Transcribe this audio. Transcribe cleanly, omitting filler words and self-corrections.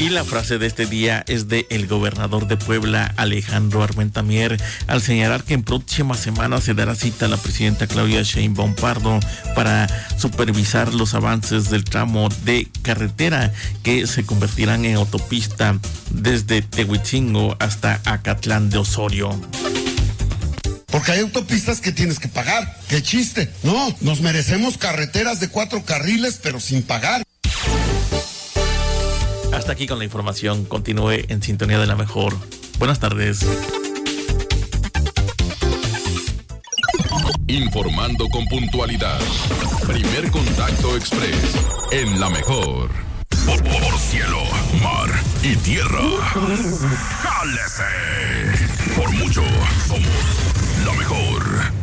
Y la frase de este día es de el gobernador de Puebla, Alejandro Armenta Mier, al señalar que en próxima semana se dará cita a la presidenta Claudia Sheinbaum Pardo para supervisar los avances del tramo de carretera que se convertirán en autopista desde Tehuitzingo hasta Acatlán de Osorio. Porque hay autopistas que tienes que pagar. ¡Qué chiste! No, nos merecemos carreteras de 4 carriles, pero sin pagar. Hasta aquí con la información. Continúe en sintonía de la mejor. Buenas tardes. Informando con puntualidad. Primer Contacto Express en la mejor. Por cielo, mar y tierra. ¡Jálese! Por mucho somos la mejor.